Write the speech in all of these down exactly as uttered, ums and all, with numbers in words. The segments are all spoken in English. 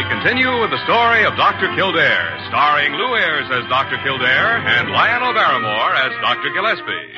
continue with the story of Doctor Kildare, starring Lou Ayres as Doctor Kildare and Lionel Barrymore as Doctor Gillespie.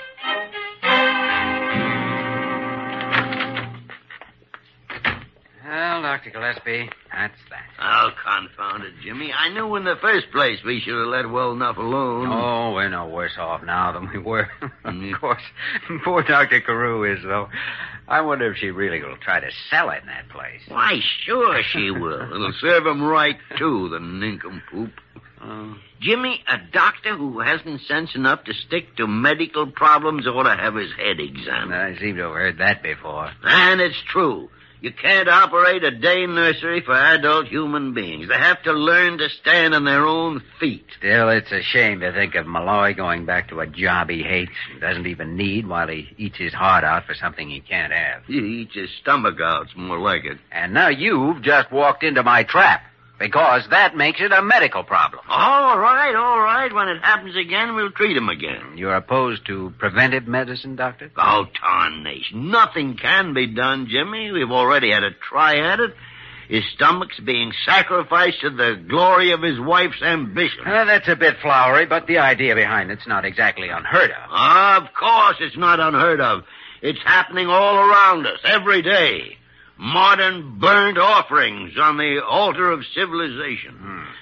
Well, Doctor Gillespie, that's that. Oh, confound it, Jimmy. I knew in the first place we should have let well enough alone. Oh, we're no worse off now than we were. Of course. Poor Doctor Carew is, though. I wonder if she really will try to sell it in that place. Why, sure she will. It'll serve him right, too, the nincompoop. Uh, Jimmy, a doctor who hasn't sense enough to stick to medical problems ought to have his head examined. I seem to have heard that before. And it's true. You can't operate a day nursery for adult human beings. They have to learn to stand on their own feet. Still, it's a shame to think of Malloy going back to a job he hates and doesn't even need while he eats his heart out for something he can't have. He eats his stomach out. It's more like it. And now you've just walked into my trap. Because that makes it a medical problem. All right, all right. When it happens again, we'll treat him again. You're opposed to preventive medicine, Doctor? Oh, tarnation. Nothing can be done, Jimmy. We've already had a try at it. His stomach's being sacrificed to the glory of his wife's ambition. Uh, that's a bit flowery, but the idea behind it's not exactly unheard of. Of course it's not unheard of. It's happening all around us, every day. Modern burnt offerings on the altar of civilization. Hmm.